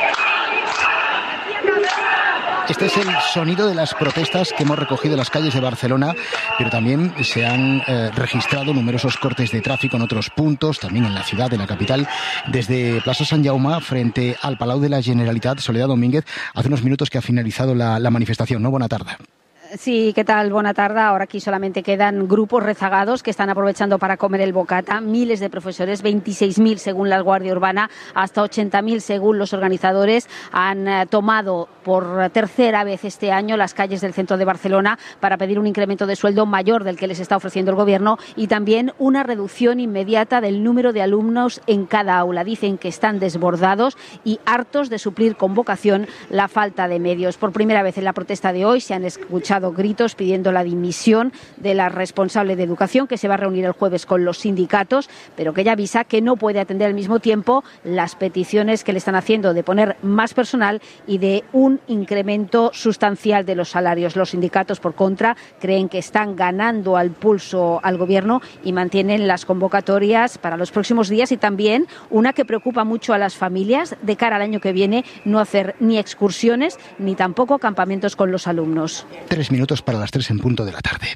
Este es el sonido de las protestas que hemos recogido en las calles de Barcelona, pero también se han registrado numerosos cortes de tráfico en otros puntos, también en la ciudad, en la capital, desde Plaza Sant Jaume frente al Palau de la Generalitat. Soledad Domínguez, hace unos minutos que ha finalizado la manifestación, ¿no? Bona tarda. Sí, ¿qué tal? Buena tarde. Ahora aquí solamente quedan grupos rezagados que están aprovechando para comer el bocata. Miles de profesores, 26.000 según la Guardia Urbana, hasta 80.000 según los organizadores, han tomado por tercera vez este año las calles del centro de Barcelona para pedir un incremento de sueldo mayor del que les está ofreciendo el Gobierno y también una reducción inmediata del número de alumnos en cada aula. Dicen que están desbordados y hartos de suplir con vocación la falta de medios. Por primera vez en la protesta de hoy se han escuchado alzado gritos pidiendo la dimisión de la responsable de educación, que se va a reunir el jueves con los sindicatos, pero que ella avisa que no puede atender al mismo tiempo las peticiones que le están haciendo de poner más personal y de un incremento sustancial de los salarios. Los sindicatos, por contra, creen que están ganando al pulso al gobierno y mantienen las convocatorias para los próximos días, y también una que preocupa mucho a las familias de cara al año que viene: no hacer ni excursiones ni tampoco campamentos con los alumnos. 3 minutos para las 3 en punto de la tarde.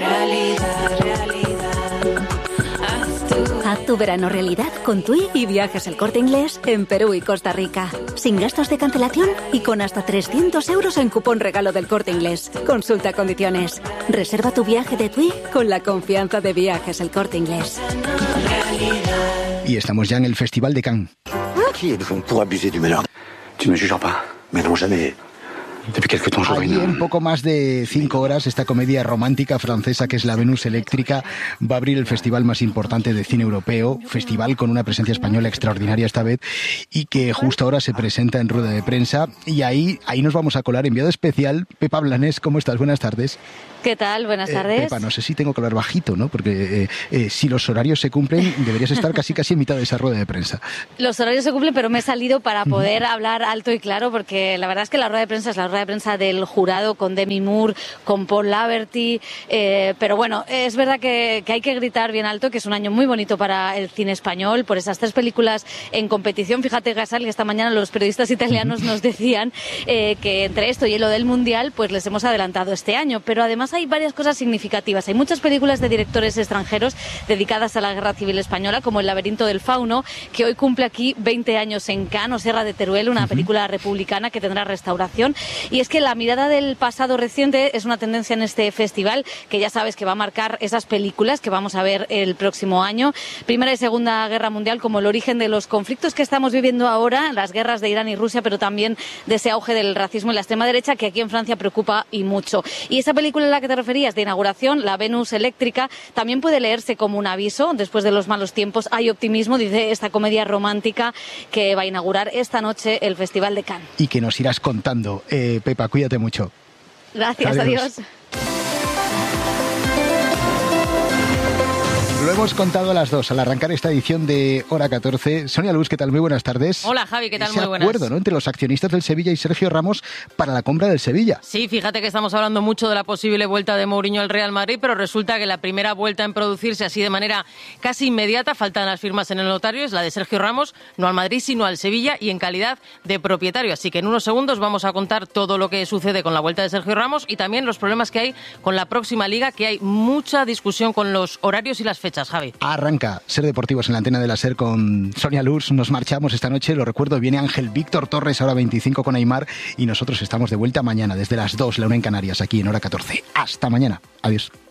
Haz tu verano realidad con TUI y Viajes El Corte Inglés en Perú y Costa Rica. Sin gastos de cancelación y con hasta 300 euros en cupón regalo del Corte Inglés. Consulta condiciones. Reserva tu viaje de TUI con la confianza de Viajes El Corte Inglés. Y estamos ya en el Festival de Cannes. Qui êtes-vous pour abuser du malheur? Tu me jugeras pas, mais non jamais. Allí en poco más de 5 horas, esta comedia romántica francesa que es La Venus Eléctrica va a abrir el festival más importante de cine europeo, festival con una presencia española extraordinaria esta vez, y que justo ahora se presenta en rueda de prensa, y ahí nos vamos a colar. Enviado especial, Pepa Blanes, ¿cómo estás? Buenas tardes. ¿Qué tal? Buenas tardes. Pepa, no sé si tengo que hablar bajito, ¿no? Porque si los horarios se cumplen, deberías estar casi en mitad de esa rueda de prensa. Los horarios se cumplen, pero me he salido para poder hablar alto y claro, porque la verdad es que la rueda de prensa es la rueda de prensa del jurado, con Demi Moore, con Paul Laverty, pero bueno, es verdad que hay que gritar bien alto, que es un año muy bonito para el cine español, por esas 3 películas en competición. Fíjate, Gasal, que esta mañana los periodistas italianos nos decían que entre esto y lo del Mundial, pues les hemos adelantado este año, pero además hay varias cosas significativas. Hay muchas películas de directores extranjeros dedicadas a la Guerra Civil Española, como El laberinto del fauno, que hoy cumple aquí 20 años en Cannes, o Serra de Teruel, una película republicana que tendrá restauración. Y es que la mirada del pasado reciente es una tendencia en este festival, que ya sabes que va a marcar esas películas que vamos a ver el próximo año. Primera y Segunda Guerra Mundial como el origen de los conflictos que estamos viviendo ahora, las guerras de Irán y Rusia, pero también de ese auge del racismo y la extrema derecha, que aquí en Francia preocupa y mucho. Y esa película en la que te referías de inauguración, La Venus Eléctrica, también puede leerse como un aviso. Después de los malos tiempos hay optimismo, dice esta comedia romántica que va a inaugurar esta noche el Festival de Cannes. Y que nos irás contando. Pepa, cuídate mucho. Gracias, adiós. Lo hemos contado a las 2 al arrancar esta edición de Hora 14. Sonia Luz, ¿qué tal? Muy buenas tardes. Hola, Javi, ¿qué tal? Ese Muy buenas. acuerdo, ¿no?, entre los accionistas del Sevilla y Sergio Ramos para la compra del Sevilla. Sí, fíjate que estamos hablando mucho de la posible vuelta de Mourinho al Real Madrid, pero resulta que la primera vuelta en producirse así de manera casi inmediata, faltan las firmas en el notario, es la de Sergio Ramos, no al Madrid, sino al Sevilla, y en calidad de propietario. Así que en unos segundos vamos a contar todo lo que sucede con la vuelta de Sergio Ramos y también los problemas que hay con la próxima Liga, que hay mucha discusión con los horarios y las fechas, Javi. Arranca Ser Deportivos en la antena de la SER con Sonia Luz. Nos marchamos esta noche, lo recuerdo, viene Ángel Víctor Torres, ahora 25 con Aimar, y nosotros estamos de vuelta mañana desde las 2, la 1 en Canarias, aquí en Hora 14. Hasta mañana. Adiós.